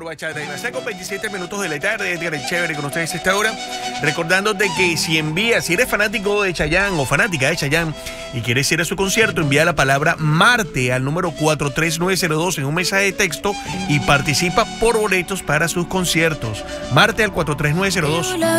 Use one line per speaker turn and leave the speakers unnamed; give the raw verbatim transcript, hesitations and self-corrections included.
Bachata. Y va a ser con veintisiete minutos de la tarde, Edgar el Chévere con ustedes a esta hora. Recordándote que si envías, si eres fanático de Chayanne o fanática de Chayanne y quieres ir a su concierto, envía la palabra Marte al número cuatro tres nueve cero dos en un mensaje de texto y participa por boletos para sus conciertos. Marte al cuatro tres nueve cero dos.